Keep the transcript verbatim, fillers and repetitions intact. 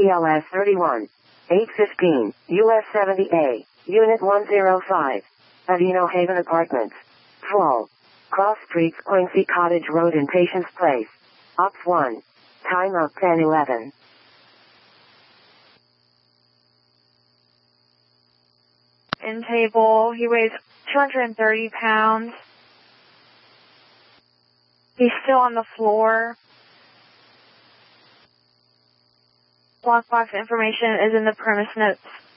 B L S thirty-one, eight fifteen, U S seventy A, Unit one oh five. Avino Haven Apartments. twelve. Cross Street, Quincy Cottage Road in Patience Place. Ops one. Time up ten eleven. In table, he weighs two hundred thirty pounds. He's still on the floor. Lockbox information is in the premise notes.